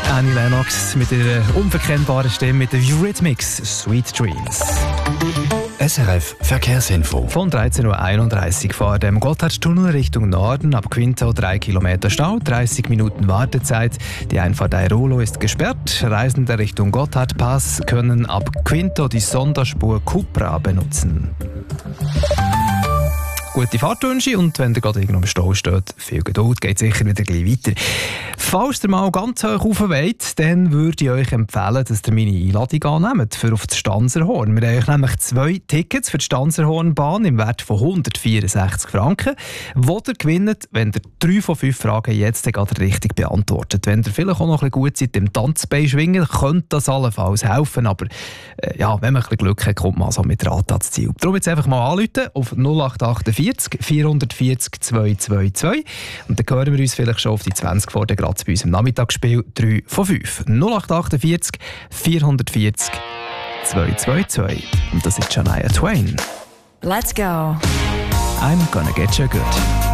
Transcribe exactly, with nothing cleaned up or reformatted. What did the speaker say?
Annie Lennox mit ihrer unverkennbaren Stimme mit den Eurythmics Sweet Dreams. S R F Verkehrsinfo. Von dreizehn Uhr einunddreißig vor dem Gotthardtunnel Richtung Norden ab Quinto drei Kilometer Stau, dreißig Minuten Wartezeit. Die Einfahrt Airolo ist gesperrt. Reisende Richtung Gotthardpass können ab Quinto die Sonderspur Cupra benutzen. Gute Fahrtwünsche und wenn ihr gerade irgendwo im Stau steht, viel Geduld, geht sicher wieder gleich weiter. Falls ihr mal ganz hoch rauf wollt, dann würde ich euch empfehlen, dass ihr meine Einladung annehmt für auf das Stanserhorn. Wir haben euch nämlich zwei Tickets für die Stanserhornbahn im Wert von hundertvierundsechzig Franken, die ihr gewinnt, wenn ihr drei von fünf Fragen jetzt gerade richtig beantwortet. Wenn ihr vielleicht auch noch ein bisschen gut seid im Tanzbein schwingen, könnte das allenfalls helfen, aber äh, ja, wenn man ein bisschen Glück hat, kommt man so mit Rat ans Ziel. Darum jetzt einfach mal anrufen auf null acht achtundvierzig vierhundertvierzig zweihundertzweiundzwanzig und dann hören wir uns vielleicht schon auf die zwanzig vor der Graz bei uns im Nachmittagsspiel drei von fünf. null acht achtundvierzig vierhundertvierzig zweihundertzweiundzwanzig und das ist Shania Twain. Let's go. I'm gonna get you good.